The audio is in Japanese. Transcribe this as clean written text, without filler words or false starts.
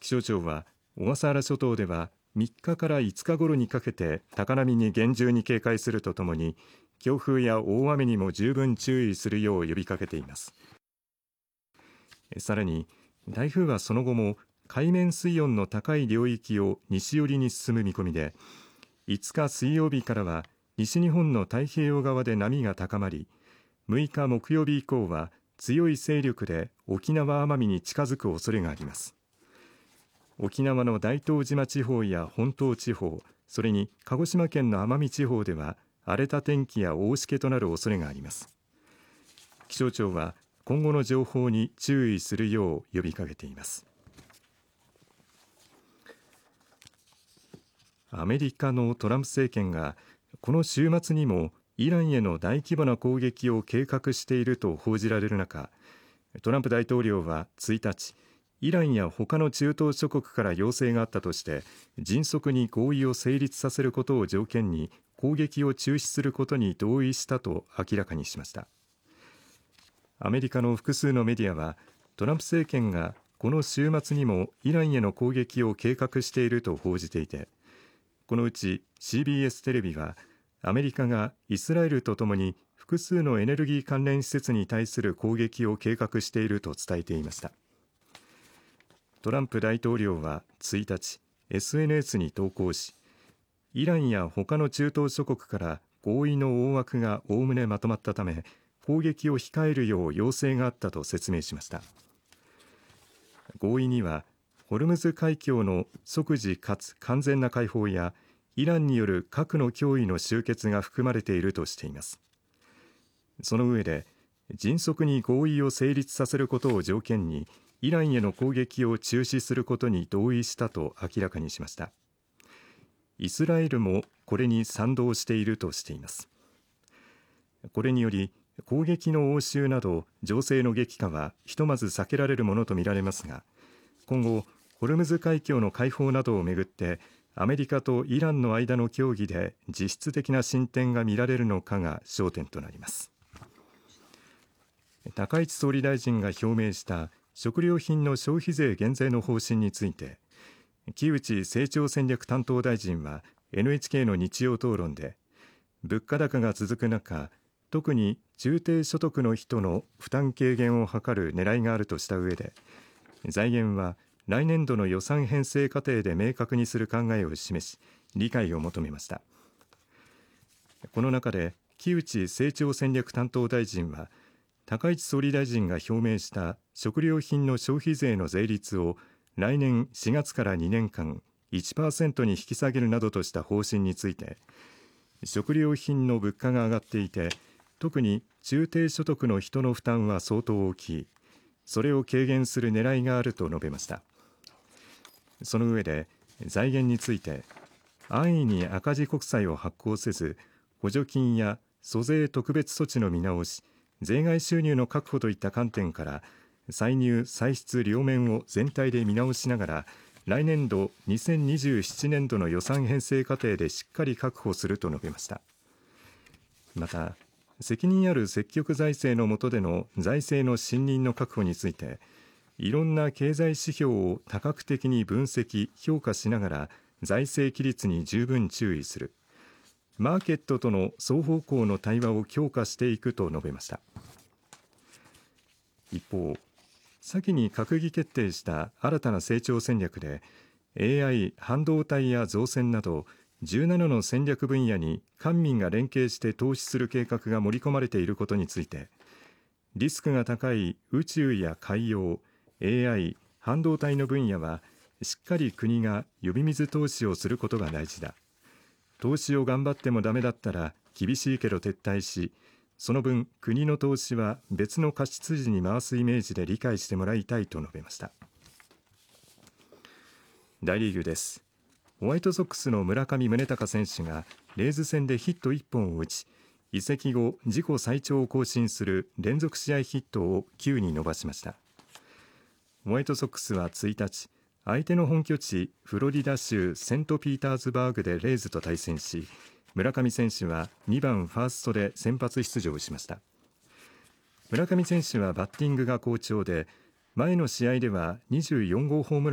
気象庁は小笠原諸島では3日から5日頃にかけて高波に厳重に警戒するとともに強風や大雨にも十分注意するよう呼びかけています。さらに台風はその後も海面水温の高い領域を西寄りに進む見込みで、5日水曜日からは西日本の太平洋側で波が高まり、6日木曜日以降は強い勢力で沖縄・奄美に近づく恐れがあります。沖縄の大東島地方や本島地方、それに鹿児島県の奄美地方では荒れた天気や大しけとなる恐れがあります。気象庁は今後の情報に注意するよう呼びかけています。アメリカのトランプ政権がこの週末にもイランへの大規模な攻撃を計画していると報じられる中、トランプ大統領は1日、イランや他の中東諸国から要請があったとして迅速に合意を成立させることを条件に攻撃を中止することに同意したと明らかにしました。アメリカの複数のメディアはトランプ政権がこの週末にもイランへの攻撃を計画していると報じていて、このうち CBS テレビはアメリカがイスラエルとともに複数のエネルギー関連施設に対する攻撃を計画していると伝えていました。トランプ大統領は1日 SNS に投稿し、イランや他の中東諸国から合意の大枠がおおむねまとまったため攻撃を控えるよう要請があったと説明しました。合意にはホルムズ海峡の即時かつ完全な解放やイランによる核の脅威の終結が含まれているとしています。その上で迅速に合意を成立させることを条件にイランへの攻撃を中止することに同意したと明らかにしました。イスラエルもこれに賛同しているとしています。これにより攻撃の応酬など情勢の激化はひとまず避けられるものとみられますが、今後ホルムズ海峡の開放などをめぐってアメリカとイランの間の協議で実質的な進展が見られるのかが焦点となります。高市総理大臣が表明した食料品の消費税減税の方針について、木内成長戦略担当大臣は NHK の日曜討論で、物価高が続く中、特に中低所得の人の負担軽減を図る狙いがあるとした上で、財源は来年度の予算編成過程で明確にする考えを示し、理解を求めました。この中で木内成長戦略担当大臣は、高市総理大臣が表明した食料品の消費税の税率を来年4月から2年間 1% に引き下げるなどとした方針について、食料品の物価が上がっていて、特に中低所得の人の負担は相当大きい、それを軽減する狙いがあると述べました。その上で財源について、安易に赤字国債を発行せず、補助金や租税特別措置の見直し、税外収入の確保といった観点から歳入歳出両面を全体で見直しながら、来年度2027年度の予算編成過程でしっかり確保すると述べました。また、責任ある積極財政の下での財政の信認の確保について、いろんな経済指標を多角的に分析評価しながら財政規律に十分注意する、マーケットとの双方向の対話を強化していくと述べました。一方、先に閣議決定した新たな成長戦略で AI、半導体や造船など17の戦略分野に官民が連携して投資する計画が盛り込まれていることについて、リスクが高い宇宙や海洋、AI、半導体の分野はしっかり国が呼び水投資をすることが大事だ。投資を頑張ってもダメだったら厳しいけど撤退し、その分国の投資は別の貸し筋に回すイメージで理解してもらいたいと述べました。大リーグです。ホワイトソックスの村上宗隆選手がレイズ戦でヒット1本を打ち、移籍後自己最長を更新する連続試合ヒットを9に伸ばしました。ホワイトソックスは1日、相手の本拠地フロリダ州セントピーターズバーグでレイズと対戦し、村上選手は2番ファーストで先発出場しました。村上選手はバッティングが好調で、前の試合では24号ホームラン